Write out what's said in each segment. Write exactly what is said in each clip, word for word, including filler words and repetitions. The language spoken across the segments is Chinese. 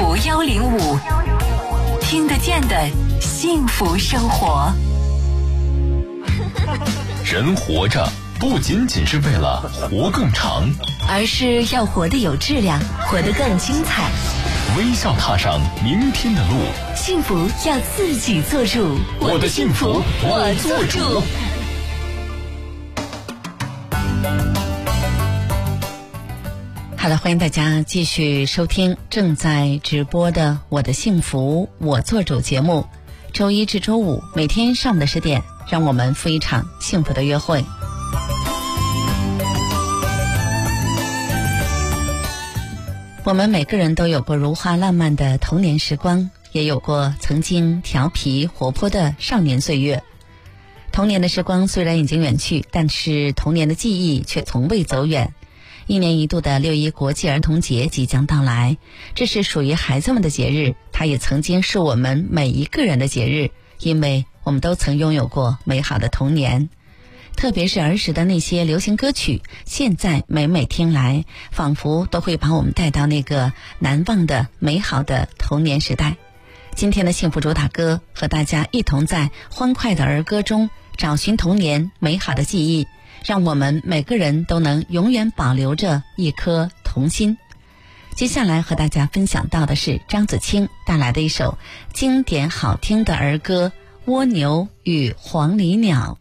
福幺零五，听得见的幸福生活。 人活着不仅仅是为了活更长， 而是要活得有质量，活得更精彩。 微笑踏上明天的路， 幸福要自己做主。 我的幸福我做主。 好的，欢迎大家继续收听正在直播的我的幸福我做主节目。周一至周五每天上午的十点，让我们赴一场幸福的约会。我们每个人都有过如花烂漫的童年时光，也有过曾经调皮活泼的少年岁月。童年的时光虽然已经远去，但是童年的记忆却从未走远。一年一度的六一国际儿童节即将到来，这是属于孩子们的节日，它也曾经是我们每一个人的节日，因为我们都曾拥有过美好的童年。特别是儿时的那些流行歌曲，现在每每听来，仿佛都会把我们带到那个难忘的美好的童年时代。今天的幸福主打歌，和大家一同在欢快的儿歌中找寻童年美好的记忆，让我们每个人都能永远保留着一颗童心。接下来和大家分享到的是张子清带来的一首经典好听的儿歌《蜗牛与黄鹂鸟》。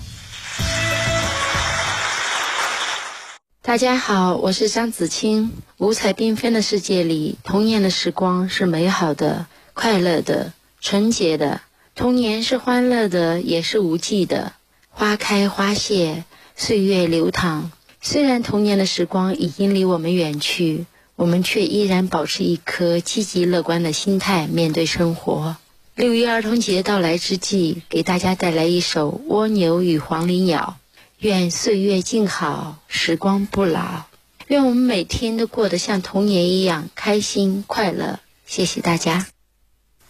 大家好，我是张子清。五彩缤纷的世界里，童年的时光是美好的、快乐的、纯洁的。童年是欢乐的，也是无忌的。花开花谢，岁月流淌。虽然童年的时光已经离我们远去，我们却依然保持一颗积极乐观的心态面对生活。六一儿童节到来之际，给大家带来一首《蜗牛与黄鹂鸟》。愿岁月静好，时光不老。愿我们每天都过得像童年一样开心快乐。谢谢大家。